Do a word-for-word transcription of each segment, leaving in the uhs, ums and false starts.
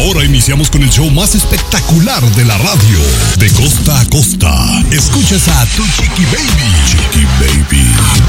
ahora iniciamos con el show más espectacular de la radio. De costa a costa, escuchas a tu Chiqui Baby. Chiqui Baby.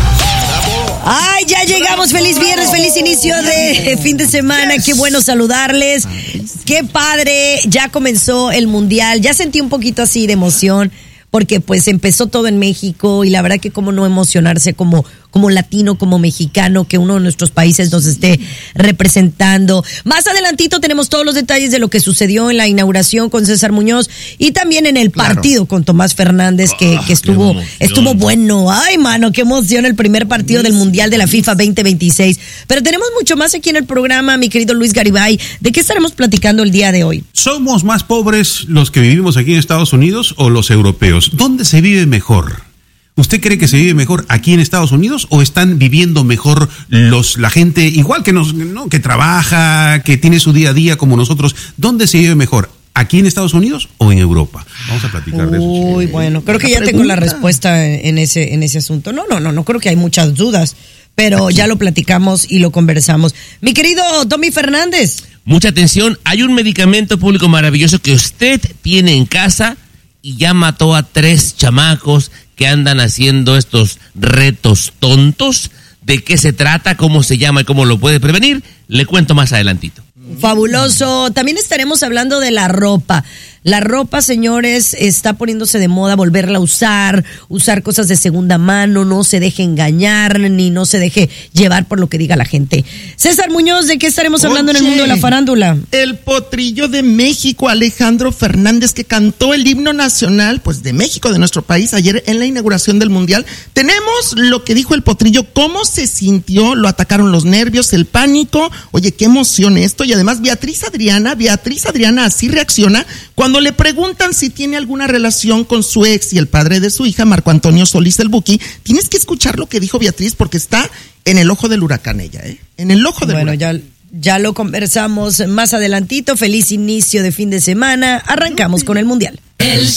Ay, ya llegamos. Feliz viernes, feliz inicio de fin de semana. Qué bueno saludarles. Qué padre. Ya comenzó el mundial. Ya sentí un poquito así de emoción porque pues empezó todo en México y la verdad que cómo no emocionarse como como latino, como mexicano, que uno de nuestros países nos esté representando. Más adelantito tenemos todos los detalles de lo que sucedió en la inauguración con César Muñoz y también en el claro. partido con Tomás Fernández, que, ah, que estuvo estuvo bueno. Ay, mano, qué emoción el primer partido del Mundial de la FIFA veinte veintiséis. Pero tenemos mucho más aquí en el programa, mi querido Luis Garibay. ¿De qué estaremos platicando el día de hoy? ¿Somos más pobres los que vivimos aquí en Estados Unidos o los europeos? ¿Dónde se vive mejor? ¿Usted cree que se vive mejor aquí en Estados Unidos o están viviendo mejor los la gente igual que nos, ¿no? que trabaja, que tiene su día a día como nosotros? ¿Dónde se vive mejor? ¿Aquí en Estados Unidos o en Europa? Vamos a platicar Uy, de eso. Uy, bueno, creo que ya pregunta. tengo la respuesta en ese en ese asunto. No, no, no, no creo que hay muchas dudas, pero aquí ya lo platicamos y lo conversamos. Mi querido Tommy Fernández. Mucha atención, hay un medicamento público maravilloso que usted tiene en casa y ya mató a tres chamacos que andan haciendo estos retos tontos. ¿De qué se trata? ¿Cómo se llama y cómo lo puede prevenir? Le cuento más adelantito. Fabuloso. También estaremos hablando de la ropa. La ropa, señores, está poniéndose de moda volverla a usar, usar cosas de segunda mano, no se deje engañar, ni no se deje llevar por lo que diga la gente. César Muñoz, ¿de qué estaremos hablando Oye, en el mundo de la farándula? El potrillo de México, Alejandro Fernández, que cantó el himno nacional, pues de México, de nuestro país, ayer en la inauguración del Mundial. Tenemos lo que dijo el potrillo, cómo se sintió, lo atacaron los nervios, el pánico. Oye, qué emoción esto. Y además Beatriz Adriana, Beatriz Adriana así reacciona cuando le preguntan si tiene alguna relación con su ex y el padre de su hija, Marco Antonio Solís el Buki. Tienes que escuchar lo que dijo Beatriz porque está en el ojo del huracán ella, ¿eh? En el ojo del bueno, huracán. Bueno, ya, ya lo conversamos más adelantito. Feliz inicio de fin de semana. Arrancamos con el Mundial. El